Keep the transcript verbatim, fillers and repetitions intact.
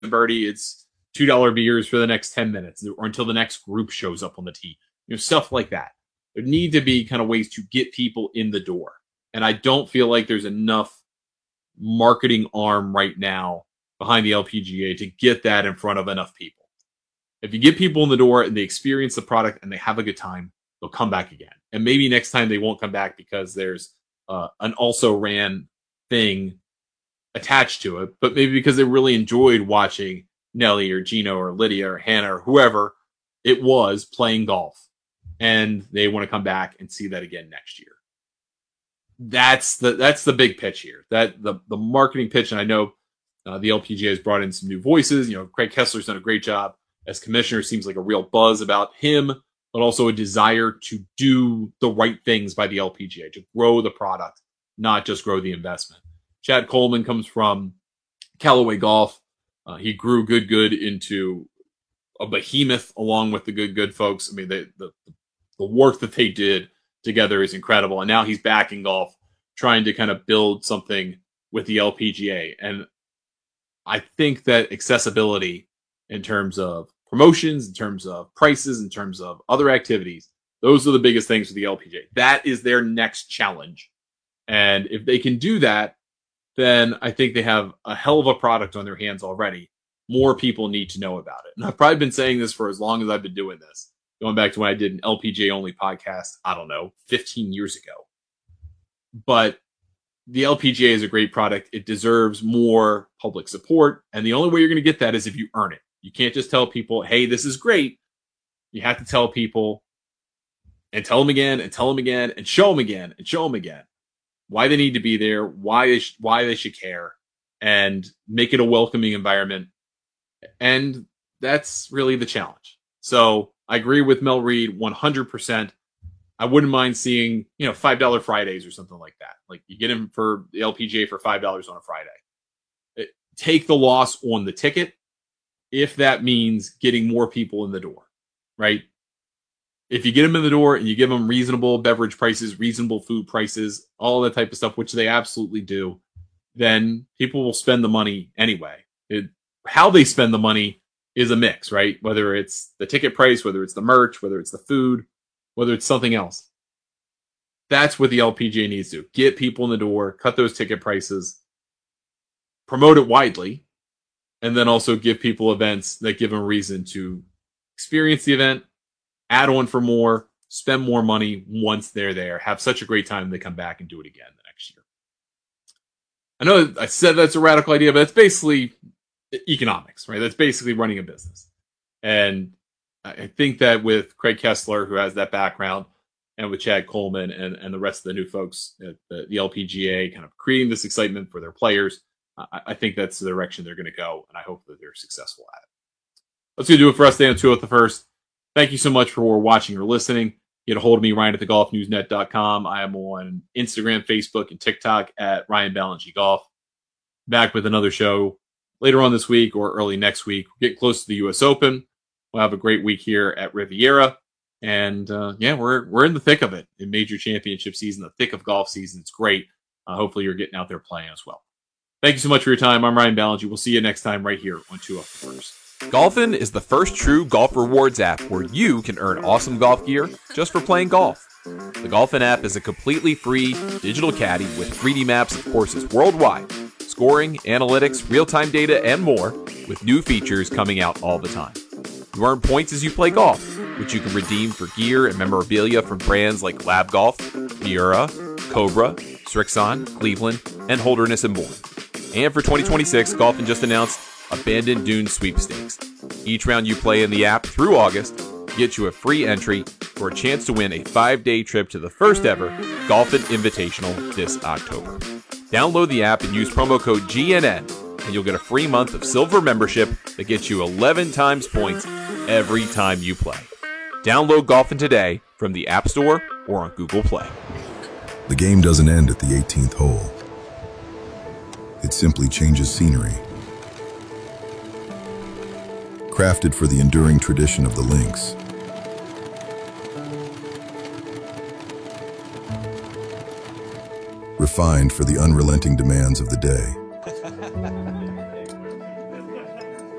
birdie, it's two dollar beers for the next ten minutes or until the next group shows up on the tee. You know, stuff like that. There need to be kind of ways to get people in the door. And I don't feel like there's enough marketing arm right now behind the L P G A to get that in front of enough people. If you get people in the door and they experience the product and they have a good time, they'll come back again. And maybe next time they won't come back because there's uh, an also ran thing attached to it, but maybe because they really enjoyed watching Nelly or Gino or Lydia or Hannah or whoever it was playing golf, and they want to come back and see that again next year. That's the that's the big pitch here. That the the marketing pitch, and I know uh, the L P G A has brought in some new voices. You know, Craig Kessler's done a great job as commissioner. Seems like a real buzz about him, but also a desire to do the right things by the L P G A to grow the product, not just grow the investment. Chad Coleman comes from Callaway Golf. Uh, he grew Good Good into a behemoth along with the Good Good folks. I mean, they, the the work that they did together is incredible. And now he's back in golf, trying to kind of build something with the L P G A. And I think that accessibility in terms of promotions, in terms of prices, in terms of other activities, those are the biggest things for the L P G A. That is their next challenge. And if they can do that, then I think they have a hell of a product on their hands already. More people need to know about it. And I've probably been saying this for as long as I've been doing this. Going back to when I did an L P G A only podcast, I don't know, fifteen years ago. But the L P G A is a great product. It deserves more public support. And the only way you're going to get that is if you earn it. You can't just tell people, hey, this is great. You have to tell people and tell them again and tell them again and show them again and show them again why they need to be there, why they, sh- why they should care, and make it a welcoming environment. And that's really the challenge. So I agree with Mel Reed one hundred percent. I wouldn't mind seeing, you know, five dollar Fridays or something like that. Like you get him for the L P G A for five dollars on a Friday. It, take the loss on the ticket if that means getting more people in the door, right? If you get them in the door and you give them reasonable beverage prices, reasonable food prices, all that type of stuff, which they absolutely do, then people will spend the money anyway. It, how they spend the money is a mix, right? Whether it's the ticket price, whether it's the merch, whether it's the food, whether it's something else. That's what the L P G A needs to do. Get people in the door, cut those ticket prices, promote it widely, and then also give people events that give them a reason to experience the event, add on for more, spend more money once they're there, have such a great time they come back and do it again the next year. I know I said that's a radical idea, but that's basically economics, right? That's basically running a business. And I think that with Craig Kessler, who has that background, and with Chad Coleman and, and the rest of the new folks at the, the L P G A kind of creating this excitement for their players, I, I think that's the direction they're going to go, and I hope that they're successful at it. That's going to do it for us today on Two at the First. Thank you so much for watching or listening. Get a hold of me, Ryan at the golf news net dot com. I am on Instagram, Facebook, and TikTok at Ryan Ballengee Golf. Back with another show later on this week or early next week. We're getting close to the U S Open. We'll have a great week here at Riviera. And, uh, yeah, we're we're in the thick of it in major championship season, the thick of golf season. It's great. Uh, hopefully you're getting out there playing as well. Thank you so much for your time. I'm Ryan Ballengee. We'll see you next time right here on Two Up the First. Golfin is the first true golf rewards app where you can earn awesome golf gear just for playing golf. The Golfin app is a completely free digital caddy with three D maps of courses worldwide, scoring, analytics, real-time data, and more, with new features coming out all the time. You earn points as you play golf, which you can redeem for gear and memorabilia from brands like Lab Golf, Miura, Cobra, Strixon, Cleveland, and Holderness and more. And for twenty twenty-six, Golfin just announced Abandoned Dunes Sweepstakes. Each round you play in the app through August gets you a free entry for a chance to win a five-day trip to the first ever Golfin Invitational this October. Download the app and use promo code G N N, and you'll get a free month of silver membership that gets you eleven times points every time you play. Download Golfin today from the App Store or on Google Play. The game doesn't end at the eighteenth hole. It simply changes scenery. Crafted for the enduring tradition of the links. Refined for the unrelenting demands of the day.